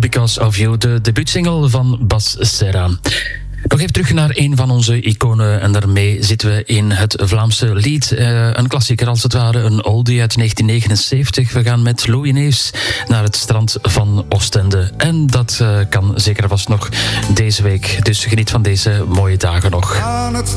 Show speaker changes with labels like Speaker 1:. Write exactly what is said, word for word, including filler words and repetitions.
Speaker 1: Because of You, de debuutsingle van Bas Serra. Nog even terug naar een van onze iconen en daarmee zitten we in het Vlaamse lied. Uh, een klassieker als het ware, een oldie uit negentien negenenzeventig. We gaan met Louis Neefs naar het strand van Oostende. En dat uh, kan zeker vast nog deze week. Dus geniet van deze mooie dagen nog.